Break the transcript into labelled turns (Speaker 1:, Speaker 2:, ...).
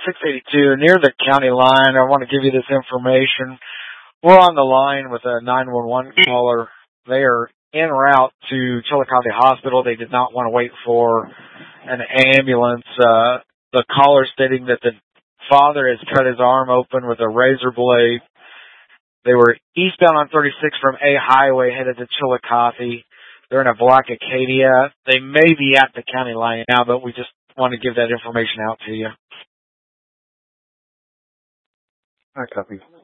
Speaker 1: 682 near the county line. I want to give you this information. We're on the line with a 911 caller. They are en route to Chillicothe Hospital. They did not want to wait for an ambulance. The caller stating that the father has cut his arm open with a razor blade. They were eastbound on 36 from A Highway headed to Chillicothe. They're in a black Acadia. They may be at the county line now, but we just want to give that information out to you.
Speaker 2: I copy.